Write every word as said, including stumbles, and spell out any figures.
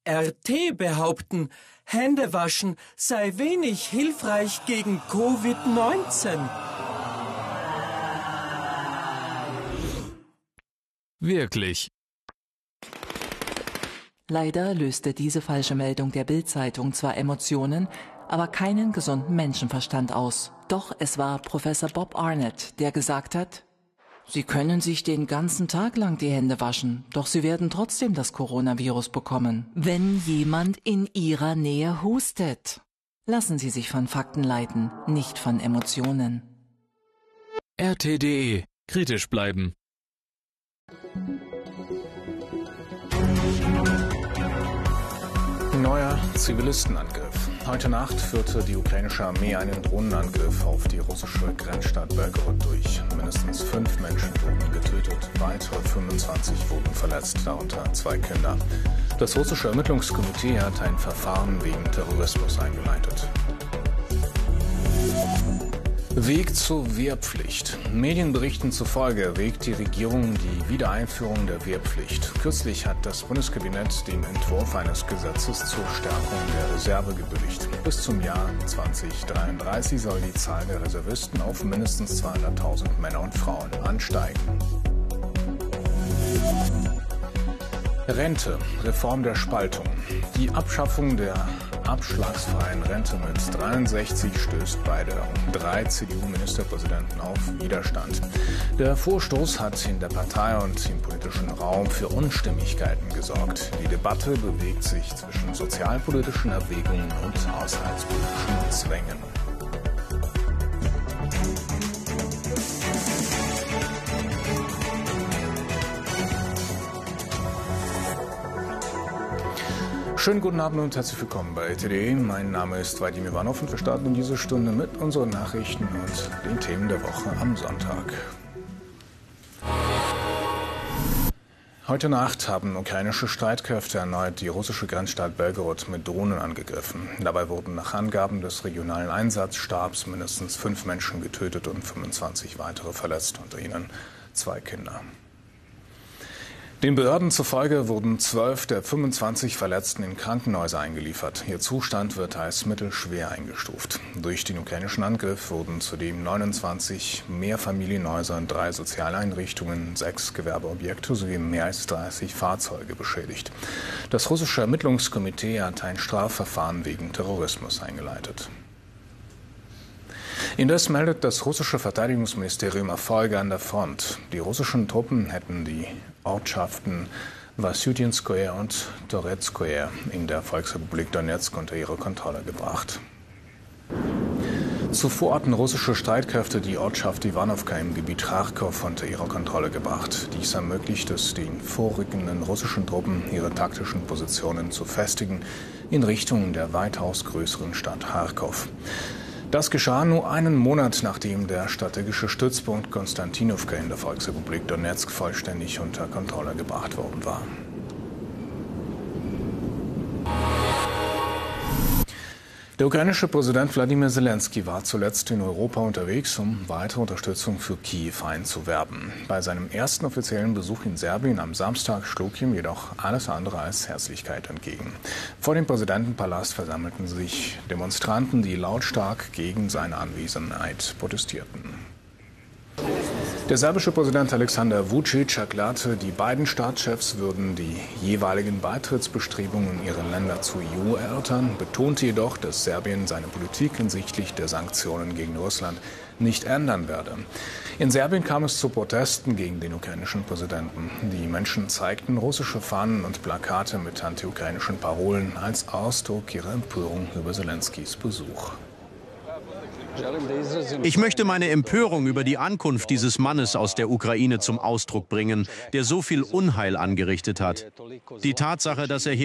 R T behaupten, Händewaschen sei wenig hilfreich gegen Covid neunzehn. Wirklich. Leider löste diese falsche Meldung der Bild-Zeitung zwar Emotionen, aber keinen gesunden Menschenverstand aus. Doch es war Professor Bob Arnett, der gesagt hat: Sie können sich den ganzen Tag lang die Hände waschen, doch Sie werden trotzdem das Coronavirus bekommen, wenn jemand in Ihrer Nähe hustet. Lassen Sie sich von Fakten leiten, nicht von Emotionen. R T punkt de. Kritisch bleiben. Neuer Zivilistenangriff. Heute Nacht führte die ukrainische Armee einen Drohnenangriff auf die russische Grenzstadt Belgorod durch. Mindestens fünf Menschen wurden getötet, weitere fünfundzwanzig wurden verletzt, darunter zwei Kinder. Das russische Ermittlungskomitee hat ein Verfahren wegen Terrorismus eingeleitet. Weg zur Wehrpflicht. Medienberichten zufolge erwägt die Regierung die Wiedereinführung der Wehrpflicht. Kürzlich hat das Bundeskabinett den Entwurf eines Gesetzes zur Stärkung der Reserve gebilligt. Bis zum Jahr zweitausenddreiunddreißig soll die Zahl der Reservisten auf mindestens zweihunderttausend Männer und Frauen ansteigen. Rente, Reform der Spaltung. Die Abschaffung der abschlagsfreien Rente mit dreiundsechzig stößt bei der um drei C D U-Ministerpräsidenten auf Widerstand. Der Vorstoß hat in der Partei und im politischen Raum für Unstimmigkeiten gesorgt. Die Debatte bewegt sich zwischen sozialpolitischen Erwägungen und haushaltspolitischen Zwängen. Schönen guten Abend und herzlich willkommen bei R T punkt de. Mein Name ist Vadim Ivanov und wir starten in diese Stunde mit unseren Nachrichten und den Themen der Woche am Sonntag. Heute Nacht haben ukrainische Streitkräfte erneut die russische Grenzstadt Belgorod mit Drohnen angegriffen. Dabei wurden nach Angaben des regionalen Einsatzstabs mindestens fünf Menschen getötet und fünfundzwanzig weitere verletzt, unter ihnen zwei Kinder. Den Behörden zufolge wurden zwölf der fünfundzwanzig Verletzten in Krankenhäuser eingeliefert. Ihr Zustand wird als mittelschwer eingestuft. Durch den ukrainischen Angriff wurden zudem neunundzwanzig Mehrfamilienhäuser, drei Sozialeinrichtungen, sechs Gewerbeobjekte sowie mehr als dreißig Fahrzeuge beschädigt. Das russische Ermittlungskomitee hat ein Strafverfahren wegen Terrorismus eingeleitet. Indes meldet das russische Verteidigungsministerium Erfolge an der Front. Die russischen Truppen hätten die Ortschaften Wassjutjenskoje und Toretskoje in der Volksrepublik Donezk unter ihre Kontrolle gebracht. Zuvor hatten russische Streitkräfte die Ortschaft Iwanowka im Gebiet Charkow unter ihre Kontrolle gebracht. Dies ermöglicht es den vorrückenden russischen Truppen, ihre taktischen Positionen zu festigen in Richtung der weitaus größeren Stadt Charkow. Das geschah nur einen Monat, nachdem der strategische Stützpunkt Konstantinowka in der Volksrepublik Donezk vollständig unter Kontrolle gebracht worden war. Der ukrainische Präsident Wladimir Zelensky war zuletzt in Europa unterwegs, um weitere Unterstützung für Kiew einzuwerben. Bei seinem ersten offiziellen Besuch in Serbien am Samstag schlug ihm jedoch alles andere als Herzlichkeit entgegen. Vor dem Präsidentenpalast versammelten sich Demonstranten, die lautstark gegen seine Anwesenheit protestierten. Der serbische Präsident Alexander Vučić erklärte, die beiden Staatschefs würden die jeweiligen Beitrittsbestrebungen ihrer Länder zur E U erörtern, betonte jedoch, dass Serbien seine Politik hinsichtlich der Sanktionen gegen Russland nicht ändern werde. In Serbien kam es zu Protesten gegen den ukrainischen Präsidenten. Die Menschen zeigten russische Fahnen und Plakate mit anti-ukrainischen Parolen als Ausdruck ihrer Empörung über Zelenskys Besuch. Ich möchte meine Empörung über die Ankunft dieses Mannes aus der Ukraine zum Ausdruck bringen, der so viel Unheil angerichtet hat. Die Tatsache, dass er hier